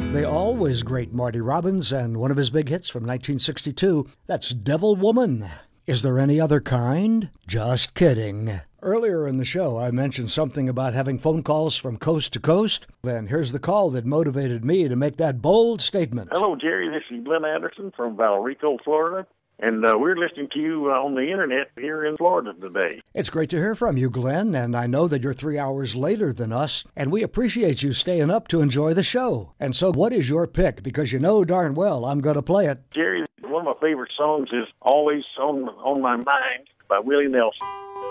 The always great Marty Robbins and one of his big hits from 1962, that's Devil Woman. Is there any other kind? Just kidding. Earlier in the show, I mentioned something about having phone calls from coast to coast. Then here's the call that motivated me to make that bold statement. Hello, Jerry. This is Glenn Anderson from Valrico, Florida. And we're listening to you on the internet here in Florida today. It's great to hear from you, Glenn, and I know that you're 3 hours later than us, and we appreciate you staying up to enjoy the show. And so what is your pick? Because you know darn well I'm going to play it. Jerry, one of my favorite songs is Always on My Mind by Willie Nelson.